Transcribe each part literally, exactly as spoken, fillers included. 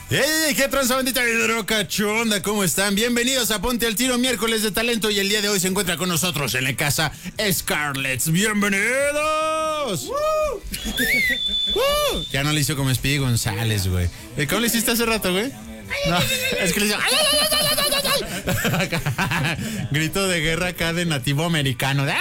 ¡Hey! ¿Qué tranza, bandita hidrocachonda? ¿Cómo están? Bienvenidos a Ponte al Tiro, miércoles de talento. Y el día de hoy se encuentra con nosotros en la casa Scarlett. ¡Bienvenidos! ¡Woo! ¡Woo! Ya no le hizo como Speedy González, güey. ¿Cómo le hiciste hace rato, güey? No, es que le hizo... Grito de guerra acá de nativo americano. De...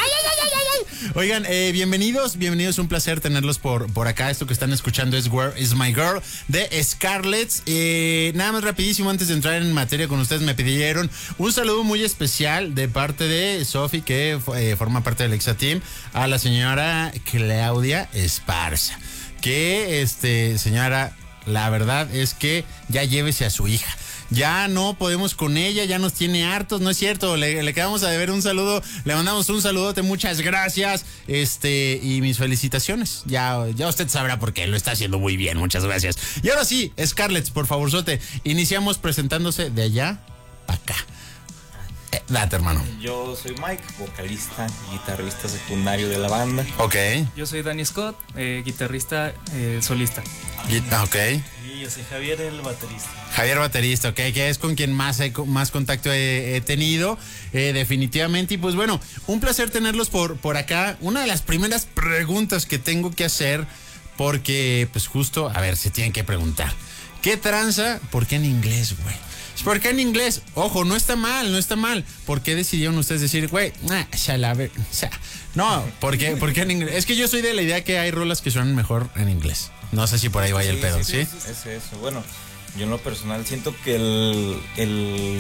Oigan, eh, bienvenidos, bienvenidos, un placer tenerlos por, por acá. Esto que están escuchando es Where is My Girl de Scarlett. Eh, nada más rapidísimo, antes de entrar en materia con ustedes, me pidieron un saludo muy especial de parte de Sofi, que eh, forma parte del Exa Team, a la señora Claudia Esparza. Que, este, señora, la verdad es que ya llévese a su hija. Ya no podemos con ella, ya nos tiene hartos, no es cierto, le, le quedamos a deber un saludo, le mandamos un saludote, muchas gracias, este, y mis felicitaciones, ya, ya usted sabrá por qué, lo está haciendo muy bien, muchas gracias. Y ahora sí, Scarlett, por favorzote, iniciamos presentándose de allá para acá. Eh, date, hermano. Yo soy Mike, vocalista y guitarrista secundario de la banda. Ok. Yo soy Danny Scott, eh, guitarrista eh, solista. Guita, ok. Y yo soy Javier, el baterista. Javier, baterista, ok, que es con quien más, he, más contacto he, he tenido, eh, definitivamente. Y pues bueno, un placer tenerlos por, por acá. Una de las primeras preguntas que tengo que hacer, porque pues justo, a ver, se tienen que preguntar. ¿Qué tranza? ¿Por qué en inglés, güey? ¿Por qué en inglés? Ojo, no está mal, no está mal. ¿Por qué decidieron ustedes decir, güey, nah, la ver, no, ¿por qué, ¿por qué en inglés? Es que yo soy de la idea que hay rolas que suenan mejor en inglés. No sé si por ahí vaya sí, el pedo, ¿sí? ¿sí? Es eso. Bueno, yo en lo personal siento que el, el,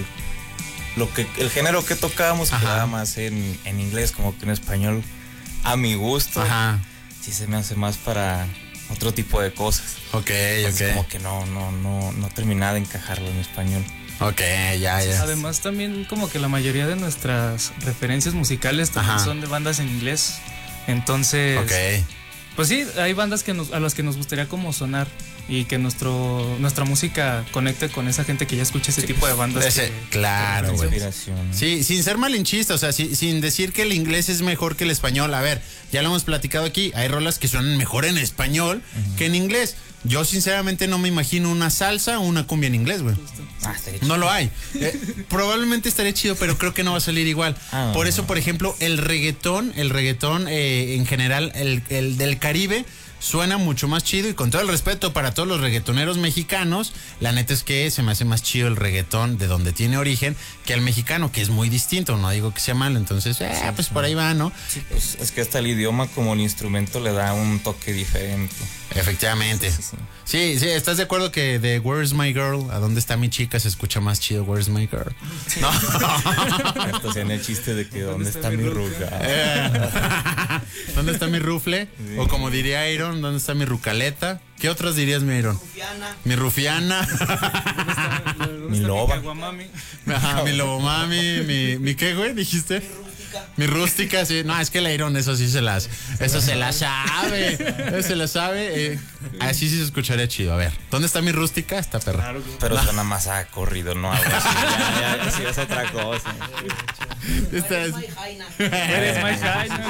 lo que, el género que tocábamos quedaba más en, en inglés como que en español. A mi gusto, Ajá. sí se me hace más para otro tipo de cosas. Ok, Entonces, ok. como que no, no, no, no terminaba de encajarlo en español. Ok, ya, ya. Además también como que la mayoría de nuestras referencias musicales también Ajá. son de bandas en inglés. Entonces, okay. pues sí, hay bandas que nos, a las que nos gustaría como sonar y que nuestro nuestra música conecte con esa gente que ya escucha ese sí, tipo de bandas. Ese, que, claro, güey. Inspiración. Sí, sin ser malinchista, o sea, si, sin decir que el inglés es mejor que el español. A ver, ya lo hemos platicado aquí, hay rolas que suenan mejor en español uh-huh. que en inglés. Yo sinceramente no me imagino una salsa o una cumbia en inglés, güey. Ah, no lo hay. Eh, probablemente estaría chido, pero creo que no va a salir igual. Ah, por eso, por ejemplo, el reggaetón, el reggaetón eh, en general, el, el del Caribe, suena mucho más chido. Y con todo el respeto para todos los reggaetoneros mexicanos, la neta es que se me hace más chido el reggaetón de donde tiene origen que el mexicano, que es muy distinto. No digo que sea malo, entonces, eh, sí, pues sí. por ahí va, ¿no? Sí, pues es que hasta el idioma como el instrumento le da un toque diferente. Efectivamente. Sí, sí, sí. sí, sí, ¿estás de acuerdo que de Where's My Girl, a dónde está mi chica, se escucha más chido Where's My Girl? Sí. No. Hasta se en el chiste de que ¿dónde, ¿dónde está, está mi ruca? Eh. ¿Dónde está mi rufle? Sí. O como diría Iron, ¿dónde está mi rucaleta? ¿Qué otras dirías, mi Iron? Rufiana. Mi rufiana. Está, mi loba. Mi Ajá, mi lobomami, mi, mi ¿qué, güey? ¿Dijiste? Mi rústica, sí. No, es que el Iron, eso sí se las... Eso se la sabe. Eso se la sabe. Eh, así sí se escucharía chido. A ver, ¿dónde está mi rústica? Está perra. Claro, pero no. Suena más a corrido, no algo así. Ya, ya, sí, es otra cosa. Eres my jaina. Eres my jaina.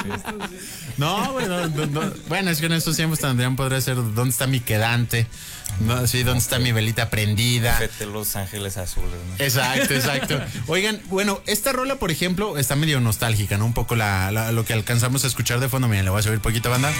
No, güey, no, no, no. Bueno, es que en estos tiempos también podría ser ¿dónde está mi quedante? No, sí, ¿dónde está mi velita prendida? Vete Los Ángeles Azules, ¿no? Exacto, exacto. Oigan, bueno, esta rola, por ejemplo, está medio nostálgica, ¿no? Un poco la, la, lo que alcanzamos a escuchar de fondo. Miren, le voy a subir poquito, banda.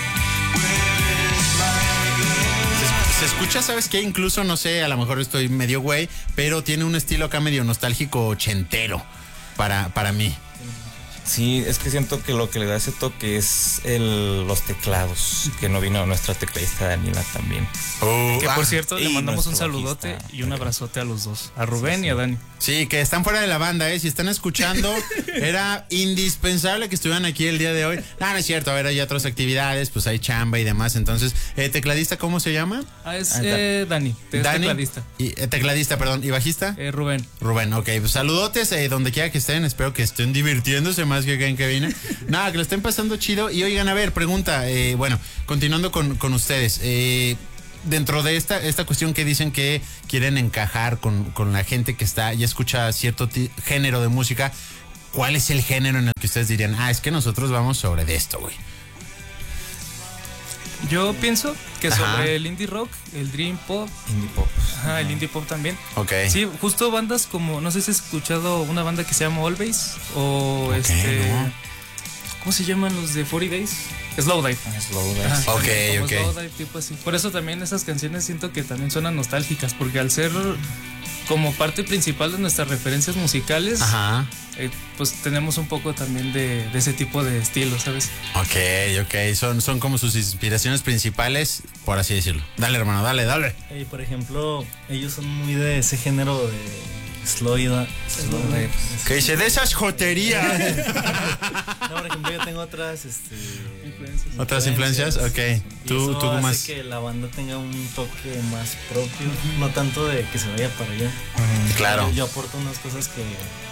Se, se escucha, ¿sabes qué? Incluso, no sé, a lo mejor estoy medio güey, pero tiene un estilo acá medio nostálgico ochentero para, para mí. Sí, es que siento que lo que le da ese toque es el, los teclados, que no vino nuestra tecladista Daniela también. Oh, que por cierto, ah, le mandamos un saludote bajista, y un abrazote a los dos, a Rubén sí, sí. y a Dani. Sí, que están fuera de la banda, ¿eh? Si están escuchando, era indispensable que estuvieran aquí el día de hoy. No, no es cierto, a ver, hay otras actividades, pues hay chamba y demás. Entonces, eh, ¿tecladista cómo se llama? Ah, es eh, Dani, es Dani, tecladista. Y, eh, tecladista, perdón. ¿Y bajista? Eh, Rubén. Rubén, ok. Pues saludotes eh, donde quiera que estén. Espero que estén divirtiéndose más que acá en cabina. Nada, que lo estén pasando chido. Y oigan, a ver, pregunta, eh, bueno, continuando con, con ustedes. Eh... Dentro de esta, esta cuestión que dicen que quieren encajar con, con la gente que está y escucha cierto t- género de música, ¿cuál es el género en el que ustedes dirían, ah, es que nosotros vamos sobre de esto, güey? Yo pienso que Ajá. sobre el indie rock, el dream pop, Indie pop. ajá, el indie pop también. Ok. Sí, justo bandas como, no sé si has escuchado una banda que se llama Always o Ok, este, no. ¿cómo se llaman los de cuarenta Days? Slowdive. Slowdive. Ajá, Ok, como ok. Slowdive, tipo así. Por eso también esas canciones siento que también suenan nostálgicas, porque al ser como parte principal de nuestras referencias musicales, Ajá. eh, pues tenemos un poco también de, de ese tipo de estilo, ¿sabes? Ok, ok. Son, son como sus inspiraciones principales, por así decirlo. Dale, hermano, dale, dale. Y por ejemplo, ellos son muy de ese género de Slowdive. Slowdive. Que dice de esas joterías. No, por ejemplo, yo tengo otras este, Influencias. ¿Otras influencias? Ok. Y Tú, eso tú hace más. que la banda tenga un toque más propio, no tanto de que se vaya para allá. Claro. Yo, yo aporto unas cosas que,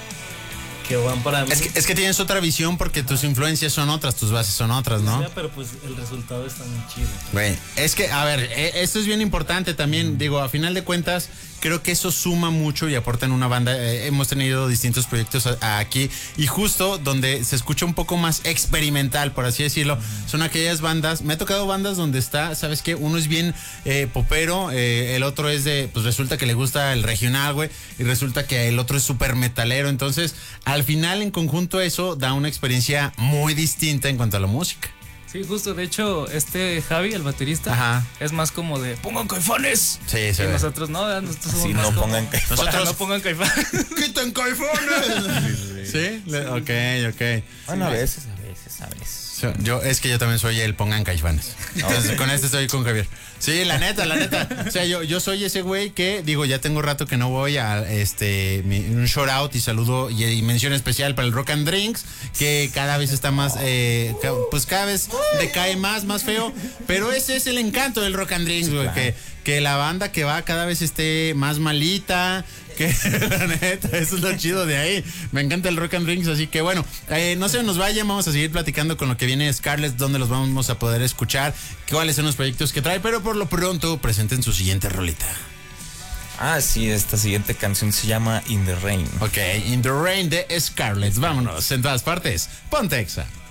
que van para mí. Es que, es que tienes otra visión porque tus influencias son otras, tus bases son otras, ¿no? Sí, pero pues el resultado está muy chido. Güey, es que, a ver, eh, esto es bien importante también. Digo, a final de cuentas, creo que eso suma mucho y aporta en una banda. Eh, hemos tenido distintos proyectos a- a aquí y justo donde se escucha un poco más experimental, por así decirlo, son aquellas bandas. Me ha tocado bandas donde está, ¿sabes qué? Uno es bien eh, popero, eh, el otro es de, pues resulta que le gusta el regional, güey, y resulta que el otro es súper metalero. Entonces, al final, en conjunto, eso da una experiencia muy distinta en cuanto a la música. Sí, justo, de hecho, este Javi, el baterista, Ajá. es más como de pongan Caifanes. Sí, se Y ve. nosotros no, ¿verdad? nosotros somos Sí, más no como, pongan Caifanes. Nosotros Nosotros- no pongan Caifanes. ¡Quitan caifanes! ¿Sí? Le- Ok, ok. Bueno, a veces, a veces, a veces. So, Yo, es que yo también soy el pongan caifanes. Entonces, con este estoy con Javier. Sí, la neta, la neta. O sea, yo, yo soy ese güey que, digo, ya tengo rato que no voy a este mi- un shout out y saludo y, y mención especial para el Rock and Drinks, que cada vez está más, eh, ca- pues cada vez decae más, más feo. Pero ese es el encanto del Rock and Drinks, güey, que, que la banda que va cada vez esté más malita. Que la neta, eso es lo chido de ahí. Me encanta el Rock and Drinks, así que bueno, eh, no se nos vayan, vamos a seguir platicando con lo que viene Scarlett, donde los vamos a poder escuchar, cuáles son los proyectos que trae, pero por lo pronto presenten su siguiente rolita. Ah, sí, esta siguiente canción se llama In the Rain. Ok, In the Rain de Scarlett. Vámonos en todas partes. Ponte Exa.